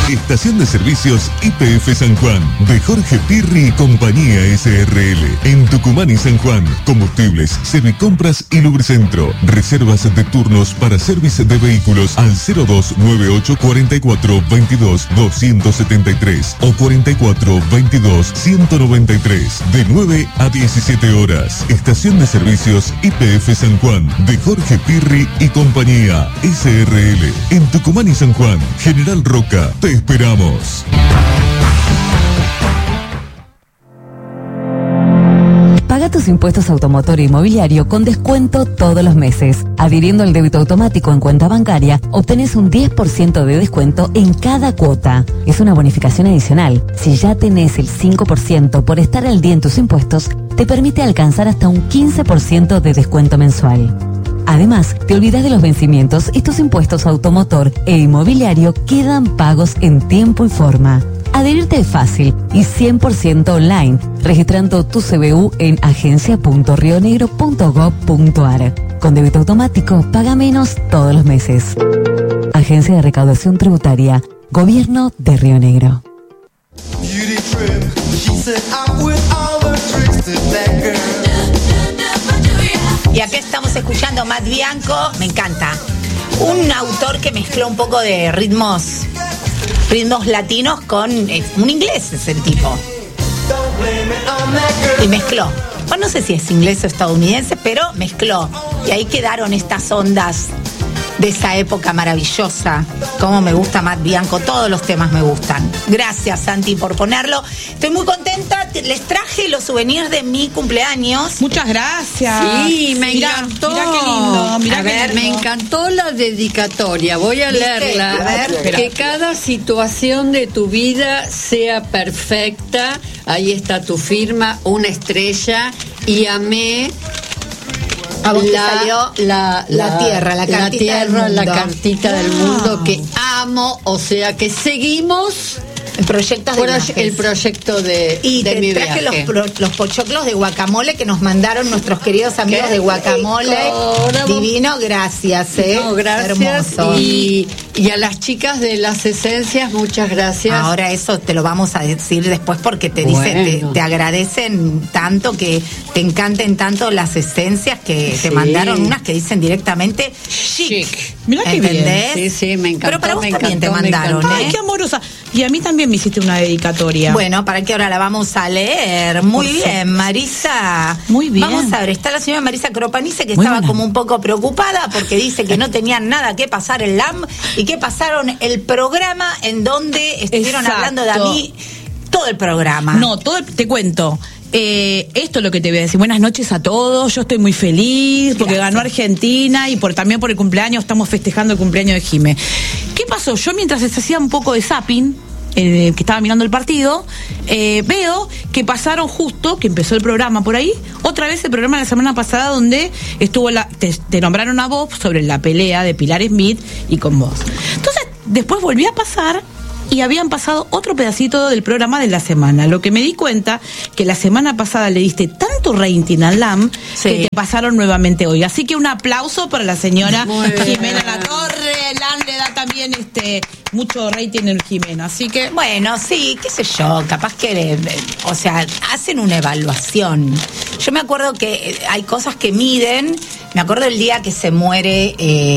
Estación de Servicios YPF San Juan, de Jorge Pirri y Compañía SRL. En Tucumán y San Juan, combustibles, servicompras y lubricentro. Reservas de turnos para servicio de vehículos al 0298 44 22 273 o 44 22 193, de 9 a 17 horas. Estación de Servicios YPF San Juan, de Jorge Pirri y Compañía SRL. En Tucumán y San Juan, General Roca, te esperamos. Paga tus impuestos automotor e inmobiliario con descuento todos los meses. Adhiriendo al débito automático en cuenta bancaria, obtenés un 10% de descuento en cada cuota. Es una bonificación adicional. Si ya tenés el 5% por estar al día en tus impuestos, te permite alcanzar hasta un 15% de descuento mensual. Además, te olvidas de los vencimientos y tus impuestos automotor e inmobiliario quedan pagos en tiempo y forma. Adherirte es fácil y 100% online, registrando tu CBU en agencia.rionegro.gov.ar. Con débito automático, paga menos todos los meses. Agencia de Recaudación Tributaria, Gobierno de Río Negro. Y acá estamos escuchando Matt Bianco, me encanta. Un autor que mezcló un poco de ritmos latinos con un inglés, es el tipo. Y mezcló. Bueno, no sé si es inglés o estadounidense, pero mezcló. Y ahí quedaron estas ondas de esa época maravillosa. Cómo me gusta Matt Bianco, todos los temas me gustan. Gracias, Santi, por ponerlo. Estoy muy contenta, les traje los souvenirs de mi cumpleaños. Muchas gracias. Sí, me encantó. Mirá qué lindo. A ver, me encantó la dedicatoria. Voy a leerla. A ver, que cada situación de tu vida sea perfecta. Ahí está tu firma, una estrella. Y amé. A vos te salió la tierra, la cartita del mundo. La cartita del mundo que amo, o sea que seguimos el proyecto de y de te mi traje viaje. los pochoclos de guacamole que nos mandaron nuestros queridos amigos Qué de guacamole. rico. Divino, gracias, No, gracias. hermoso. Y a las chicas de las esencias, muchas gracias. Ahora eso te lo vamos a decir después porque te Bueno. te agradecen tanto, que te encanten tanto las esencias que te Sí. mandaron, unas que dicen directamente chic. Mirá qué ¿entendés? bien. Sí, me encantó. Pero para vos me también encantó, te me mandaron, encantó. Ay, qué amorosa. Y a mí también me hiciste una dedicatoria. Bueno, ¿para qué hora la vamos a leer? Muy bien, Marisa. Muy bien. Vamos a ver, está la señora Marisa Cropanice, que Muy estaba buena. como un poco preocupada porque dice que no tenían nada que pasar el LAM y que pasaron el programa en donde estuvieron Exacto. hablando de mí todo el programa. No, te cuento. Esto es lo que te voy a decir. Buenas noches a todos. Yo estoy muy feliz porque Gracias. ganó Argentina y también por el cumpleaños. Estamos festejando el cumpleaños de Jime. ¿Qué pasó? Yo mientras se hacía un poco de zapping, que estaba mirando el partido, veo que pasaron justo, que empezó el programa por ahí, otra vez el programa de la semana pasada donde estuvo te nombraron a vos sobre la pelea de Pilar Smith y con vos. Entonces, después volví a pasar y habían pasado otro pedacito del programa de la semana. Lo que me di cuenta que la semana pasada le diste tanto rating al LAM que te pasaron nuevamente hoy. Así que un aplauso para la señora Jimena Latorre. LAM le da también mucho rating en Jimena. Así que Bueno, sí, qué sé yo, capaz que, o sea, hacen una evaluación. Yo me acuerdo que hay cosas que miden. Me acuerdo el día que se muere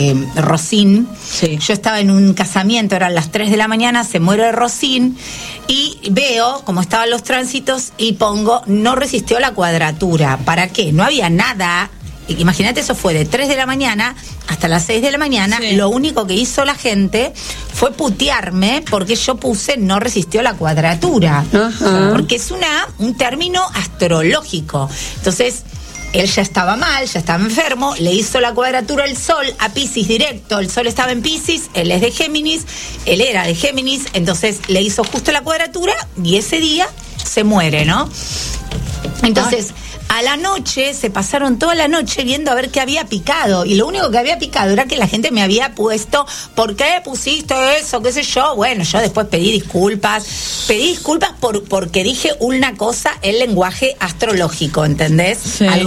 Rosín. Sí. Yo estaba en un casamiento, eran las 3 de la mañana, se muere Rosín y veo cómo estaban los tránsitos y pongo, no resistió la cuadratura. ¿Para qué? No había nada. Imagínate, eso fue de 3 de la mañana hasta las 6 de la mañana. Sí. Lo único que hizo la gente fue putearme porque yo puse no resistió la cuadratura. Ajá. Porque es un término astrológico. Entonces, él ya estaba mal, ya estaba enfermo, le hizo la cuadratura al Sol a Piscis directo. El Sol estaba en Piscis, él es de Géminis, él era de Géminis, entonces le hizo justo la cuadratura y ese día se muere, ¿no? Entonces, a la noche, se pasaron toda la noche viendo a ver qué había picado. Y lo único que había picado era que la gente me había puesto, ¿por qué pusiste eso? ¿Qué sé yo? Bueno, yo después pedí disculpas porque dije una cosa en lenguaje astrológico, ¿entendés? Sí. Algo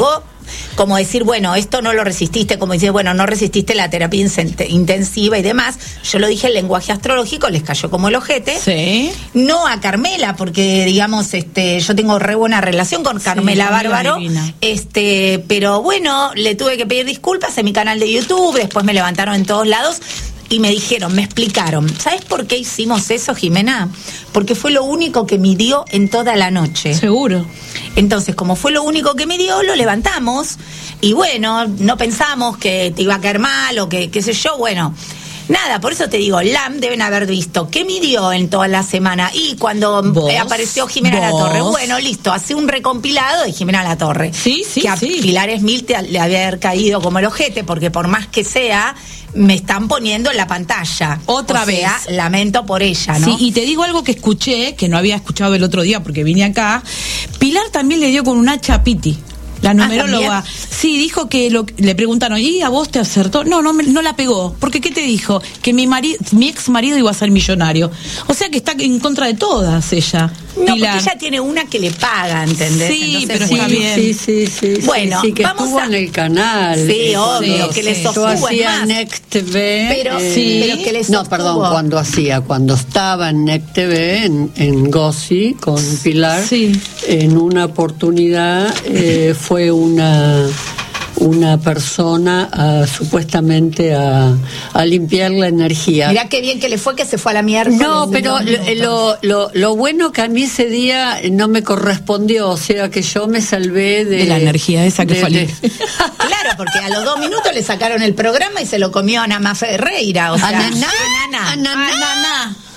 como decir, bueno, esto no lo resististe, como decir, bueno, no resististe la terapia intensiva y demás. Yo lo dije en lenguaje astrológico, les cayó como el ojete. Sí. No a Carmela, porque digamos, yo tengo re buena relación con Carmela Bárbaro. Pero bueno, le tuve que pedir disculpas en mi canal de YouTube, después me levantaron en todos lados. Y me dijeron, me explicaron, ¿sabes por qué hicimos eso, Jimena? Porque fue lo único que midió en toda la noche. Seguro. Entonces, como fue lo único que midió, lo levantamos. Y bueno, no pensamos que te iba a caer mal o que qué sé yo, bueno. Nada, por eso te digo, LAM deben haber visto qué midió en toda la semana. Y cuando apareció Jimena Latorre, bueno, listo, hace un recompilado de Jimena Latorre. Sí. Que a Pilar Smith le había haber caído como el ojete, porque por más que sea, me están poniendo en la pantalla. Otra vez. Lamento por ella, ¿no? Sí, y te digo algo que escuché, que no había escuchado el otro día porque vine acá. Pilar también le dio con una chapiti. La numeróloga, sí, dijo que le preguntaron, ¿y a vos te acertó? No la pegó. Porque ¿qué te dijo? Que mi ex marido iba a ser millonario. O sea que está en contra de todas ella. No, Pilar. porque ella tiene una que le paga, ¿entendés? Sí, entonces, pero está bien. Sí. Bueno, sí, que vamos estuvo en el canal. Sí, obvio, que les sostuvo. Yo hacía más. NEC TV. Pero que les sostuvo. No, perdón, cuando estaba en NEC TV, en Gossi, con Pilar, en una oportunidad fue una persona supuestamente a limpiar la energía. Mirá qué bien que le fue, que se fue a la mierda. No, pero lo bueno que a mí ese día no me correspondió, o sea que yo me salvé de la energía esa que fue. Claro, porque a los 2 minutos le sacaron el programa y se lo comió Ana Má Ferreira, o sea, Ananá.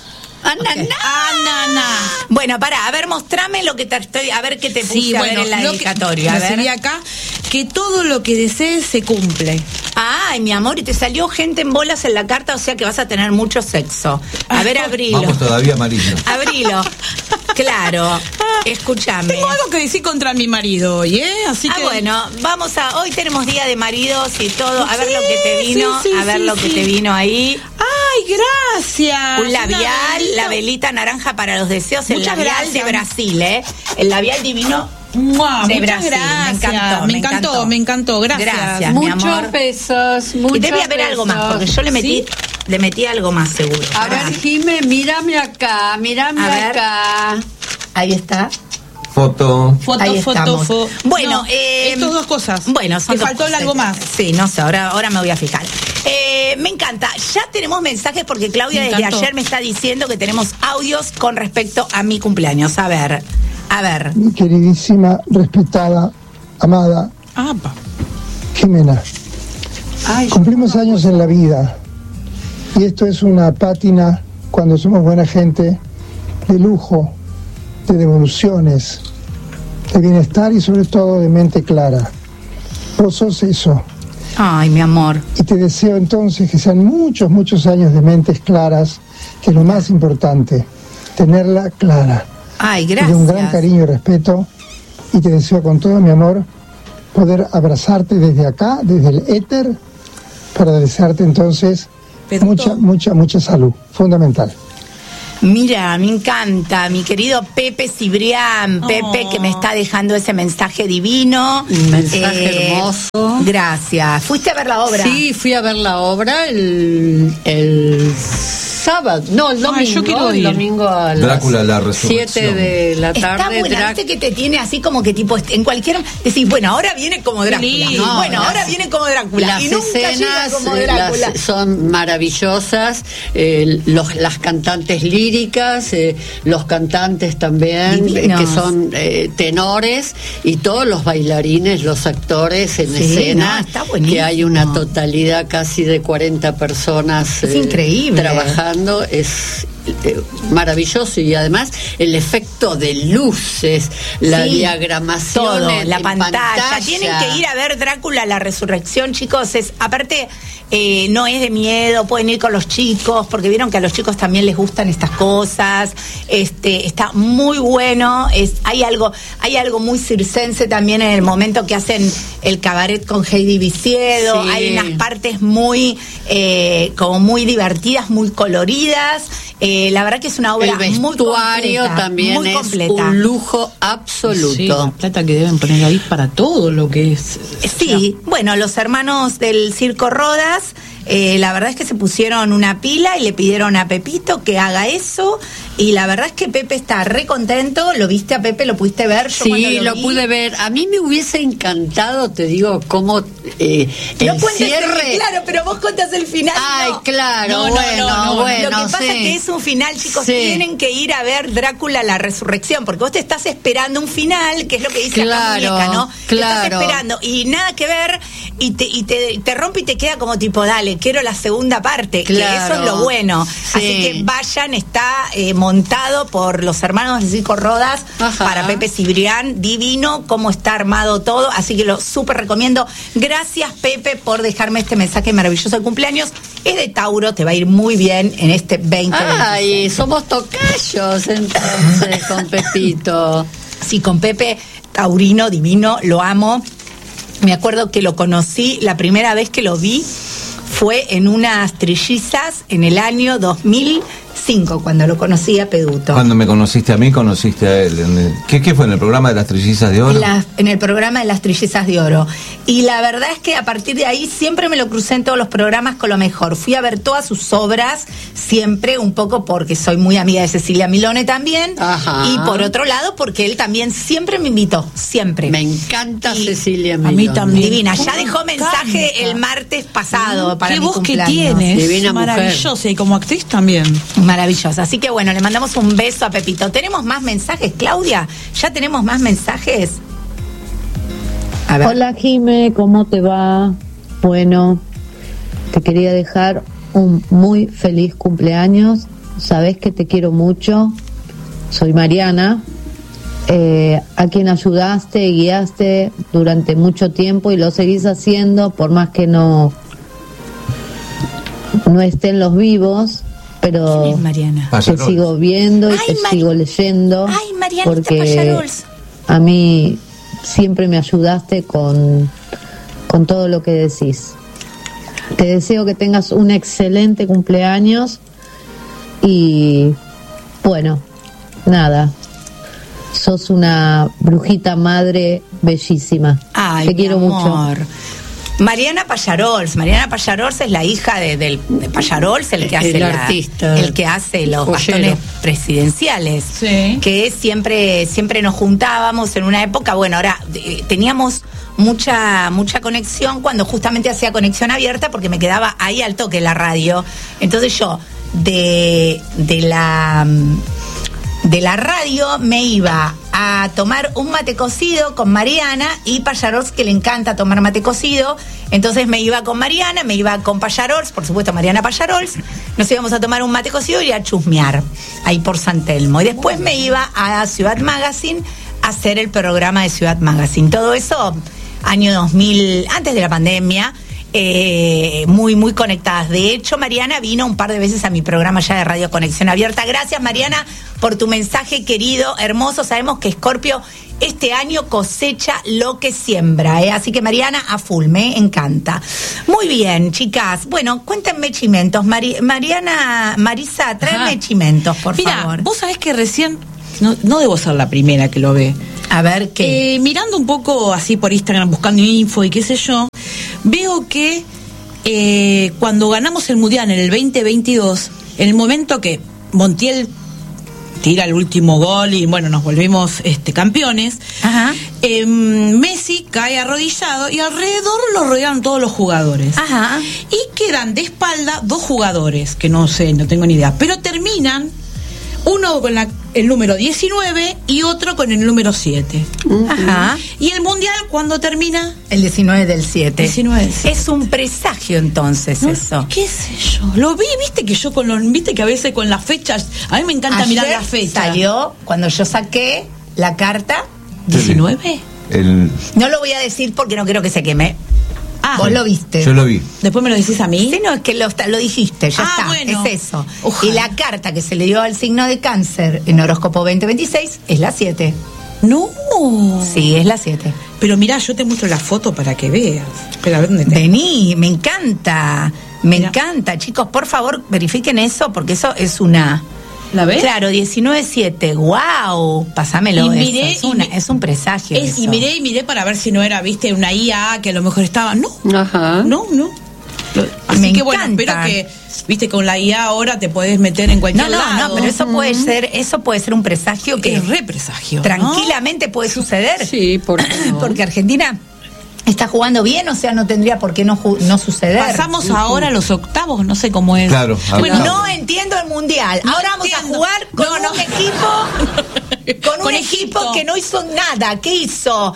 Bueno, pará, a ver, mostrame lo que te estoy, a ver qué te puse a ver en la dedicatoria. A ver acá, que todo lo que desees se cumple. Ay, mi amor, y te salió gente en bolas en la carta, o sea que vas a tener mucho sexo. A ver, abrilo. Vamos todavía, amarillo. Abrilo. Claro, escúchame. Tengo algo que decir contra mi marido hoy, Así que... bueno, hoy tenemos día de maridos y todo, a ver lo que te vino, lo que te vino ahí. Ay, gracias. Un labial, la velita naranja para los deseos, el labial de Brasil, el labial divino de Brasil. Gracias. Me encantó, gracias. Muchos besos, muchos y debe haber algo más, porque yo le metí algo más seguro. A ver, Jimé, mírame acá. Ahí está. Foto. Bueno, estas 2 cosas. Bueno, te faltó algo más. Sí, no sé, ahora me voy a fijar. Me encanta. Ya tenemos mensajes porque Claudia desde ayer me está diciendo que tenemos audios con respecto a mi cumpleaños. A ver. Mi queridísima, respetada, amada Jimena. Cumplimos años en la vida y esto es una pátina cuando somos buena gente, de lujo, de devoluciones, de bienestar y sobre todo de mente clara. Vos sos eso. Ay, mi amor. Y te deseo entonces que sean muchos años de mentes claras, que es lo más importante, tenerla clara. Ay, gracias. Y de un gran cariño y respeto, y te deseo con todo mi amor poder abrazarte desde acá, desde el éter, para desearte entonces mucha salud, fundamental. Mira, me encanta, mi querido Pepe Cibrián, Pepe que me está dejando ese mensaje divino. Un mensaje hermoso. Gracias. ¿Fuiste a ver la obra? Sí, fui a ver la obra el sábado, no, el domingo. Yo quiero ir. El domingo a las Drácula, la resurrección. 7 de la tarde. Está buena, viste que te tiene así como que tipo, en cualquier, decís, bueno, ahora viene como Drácula. No, bueno, ahora viene como Drácula. Las y nunca escenas llega como Drácula. son maravillosas, las cantantes líricas, los cantantes también, que son tenores, y todos los bailarines, los actores en escena, está buenísimo. que hay una totalidad casi de 40 personas es increíble. Trabajando, es maravilloso, y además el efecto de luces, la diagramación, todo, la pantalla. Tienen que ir a ver Drácula, la resurrección, chicos. Aparte, no es de miedo, pueden ir con los chicos, porque vieron que a los chicos también les gustan estas cosas. Está muy bueno. Hay algo muy circense también en el momento que hacen el cabaret con Heidi Viciedo. Hay unas partes muy como muy divertidas, muy coloridas. La verdad que es una obra muy completa. El vestuario también muy completa. Es un lujo absoluto. Sí, la plata que deben poner ahí para todo lo que es. Sí, bueno, los hermanos del Circo Rodas, la verdad es que se pusieron una pila y le pidieron a Pepito que haga eso. Y la verdad es que Pepe está re contento. ¿Lo viste a Pepe? ¿Lo pudiste ver? Yo sí, lo pude ver. A mí me hubiese encantado, te digo, cómo el cierre. Claro, pero vos contás el final. Ay, no. claro, bueno. Lo que pasa es que es un final, chicos. Sí. Tienen que ir a ver Drácula la Resurrección, porque vos te estás esperando un final, que es lo que dice la muñeca, ¿no? Claro. Te estás esperando y nada que ver, y te rompe y te queda como tipo, dale, quiero la segunda parte. Claro. Que eso es lo bueno. Sí. Así que vayan, está montado por los hermanos de Circo Rodas. Ajá. Para Pepe Cibrián, divino cómo está armado todo, así que lo súper recomiendo. Gracias, Pepe, por dejarme este mensaje maravilloso de cumpleaños. Es de Tauro, te va a ir muy bien en este 2026. Ay, somos tocayos entonces con Pepito. Sí, con Pepe, taurino, divino, lo amo. Me acuerdo que lo conocí, la primera vez que lo vi fue en unas trillizas en el año 2005, cuando lo conocí a Peduto. Cuando me conociste a mí, conociste a él. ¿Qué fue en el programa de las trillizas de oro? En el programa de las trillizas de oro. Y la verdad es que a partir de ahí siempre me lo crucé en todos los programas con lo mejor. Fui a ver todas sus obras, siempre un poco porque soy muy amiga de Cecilia Milone también. Ajá. Y por otro lado porque él también siempre me invitó, siempre. Me encanta Cecilia Milone. A mí también. Divina, ya dejó mensaje el martes pasado para mi cumpleaños. Qué voz que tienes, divina maravillosa, mujer. Y como actriz también. Maravillosa. Así que bueno, le mandamos un beso a Pepito. ¿Tenemos más mensajes, Claudia? ¿Ya tenemos más mensajes? A ver. Hola, Jime, ¿cómo te va? Bueno, te quería dejar un muy feliz cumpleaños. Sabés que te quiero mucho. Soy Mariana, a quien ayudaste y guiaste durante mucho tiempo y lo seguís haciendo, por más que no estén los vivos. Pero te sigo viendo y te sigo leyendo. Ay, Marianita porque Pallarols. A mí siempre me ayudaste con todo lo que decís. Te deseo que tengas un excelente cumpleaños y bueno, nada, sos una brujita madre bellísima. Ay, te quiero mucho. Mariana Pallarols es la hija de Pallarols, el que hace artista, el que hace los bastones presidenciales. Sí. Que siempre nos juntábamos en una época, bueno, ahora teníamos mucha conexión cuando justamente hacía conexión abierta, porque me quedaba ahí al toque la radio. Entonces yo de la radio me iba a tomar un mate cocido con Mariana y Pallarols, que le encanta tomar mate cocido. Entonces me iba con Mariana, me iba con Pallarols, por supuesto Mariana Pallarols, nos íbamos a tomar un mate cocido y a chusmear ahí por San Telmo. Y después me iba a Ciudad Magazine a hacer el programa de Ciudad Magazine. Todo eso año 2000, antes de la pandemia. Muy, muy conectadas. De hecho, Mariana vino un par de veces a mi programa ya de Radio Conexión Abierta. Gracias, Mariana, por tu mensaje, querido, hermoso. Sabemos que Escorpio este año cosecha lo que siembra, así que Mariana, a full, me encanta. Muy bien, chicas. Bueno, cuéntenme chimentos. Marisa, tráeme chimentos, por favor. Mira, vos sabés que recién, no debo ser la primera que lo ve. A ver, ¿qué? Mirando un poco así por Instagram, buscando info y qué sé yo, veo que cuando ganamos el Mundial en el 2022, en el momento que Montiel tira el último gol y bueno, nos volvimos campeones, ajá, Messi cae arrodillado y alrededor lo rodean todos los jugadores. Ajá. Y quedan de espalda dos jugadores, que no sé, no tengo ni idea, pero terminan uno con el número 19 y otro con el número 7. Ajá. ¿Y el Mundial cuándo termina? El 19 del 7. 19 del 7. Es un presagio entonces, ¿no? Eso. ¿Qué sé yo? Lo vi, viste que yo viste que a veces con las fechas, a mí me encanta mirar las fechas. Salió cuando yo saqué la carta. ¿19? No lo voy a decir porque no quiero que se queme. Vos lo viste. Yo lo vi. ¿Después me lo decís a mí? Sí, no, es que lo dijiste, ya está, bueno, es eso. Ojalá. Y la carta que se le dio al signo de Cáncer en Horóscopo 2026 es la 7. No. Sí, es la 7. Pero mirá, yo te muestro la foto para que veas. Espera, a ver dónde está. Vení, me encanta. Me encanta, chicos, por favor, verifiquen eso, porque eso es una... ¿La ves? Claro, 19-7, wow, pásamelo. Es un presagio. Y miré para ver si no era, viste, una IA que a lo mejor estaba. No, ajá. No. Así que bueno, espero que, viste, con la IA ahora te puedes meter en cualquier lado. No, pero eso puede ser un presagio que es re presagio. Tranquilamente puede suceder. Sí, ¿por qué no? Porque Argentina está jugando bien, o sea, no tendría por qué no suceder. Pasamos ahora a los octavos, no sé cómo es. Claro. Bueno, no entiendo el mundial. Ahora vamos a jugar con un equipo. Con un equipo que no hizo nada. ¿Qué hizo?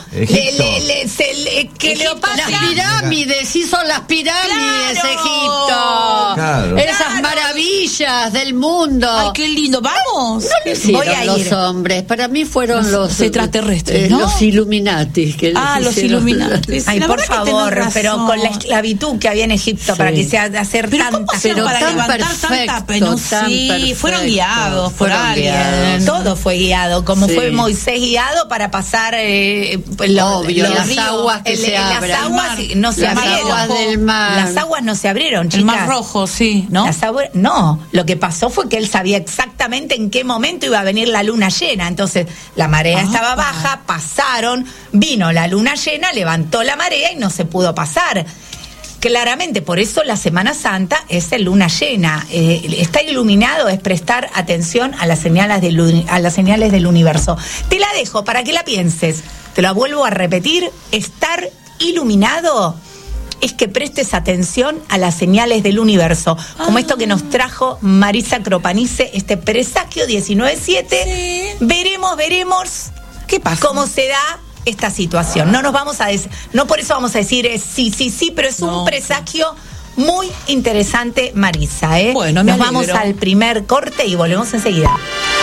Las pirámides, hizo las pirámides, ¡claro! Egipto. Claro. Esas maravillas del mundo. Ay, qué lindo, vamos. No lo hicieron los hombres, para mí fueron los extraterrestres, ¿no? Los Illuminati. Los Illuminati. Ay, por favor, pero con la esclavitud que había en Egipto para que sea hacer tantas para levantar tanta pena. Sí, fueron guiados por alguien. Todo fue guiado, como fue Moisés guiado para pasar las aguas que se abren. Las aguas no se abrieron. Las aguas del mar. Las aguas no se abrieron, chicas. El Mar Rojo, sí, ¿no? No, lo que pasó fue que él sabía exactamente en qué momento iba a venir la luna llena. Entonces, la marea estaba baja, pasaron, vino la luna llena, levantó la marea y no se pudo pasar. Claramente, por eso la Semana Santa es el luna llena. Estar iluminado es prestar atención a las señales del universo. Te la dejo para que la pienses. Te la vuelvo a repetir. Estar iluminado es que prestes atención a las señales del universo. Como esto que nos trajo Marisa Cropanice, este presagio 19-7. Sí. Veremos qué pasa, cómo se da esta situación. No por eso vamos a decir sí, pero es un presagio muy interesante, Marisa. Bueno, nos vamos al primer corte y volvemos enseguida.